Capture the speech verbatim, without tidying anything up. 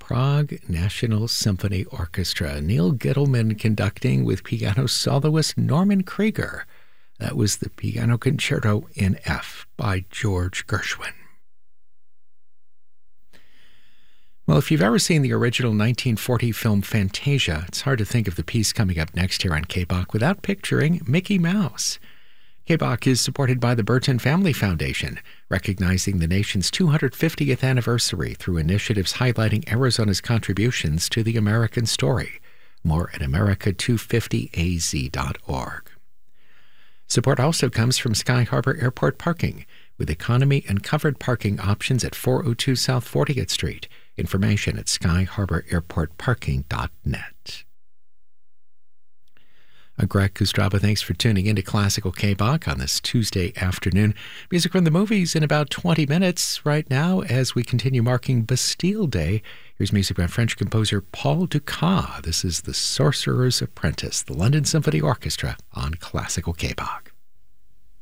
Prague National Symphony Orchestra. Neil Gittleman conducting with piano soloist Norman Krieger. That was the Piano Concerto in F by George Gershwin. Well, if you've ever seen the original nineteen forty film Fantasia, it's hard to think of the piece coming up next here on K B O C without picturing Mickey Mouse. K B O C is supported by the Burton Family Foundation, recognizing the nation's two hundred fiftieth anniversary through initiatives highlighting Arizona's contributions to the American story. More at America two fifty A Z dot org. Support also comes from Sky Harbor Airport Parking, with economy and covered parking options at four oh two South fortieth Street. Information at sky harbor airport parking dot net. I'm Greg Kustraba. Thanks for tuning in to Classical K B O C on this Tuesday afternoon. Music from the movies in about twenty minutes right now as we continue marking Bastille Day. Here's music by French composer Paul Dukas. This is The Sorcerer's Apprentice, the London Symphony Orchestra on Classical K B O C.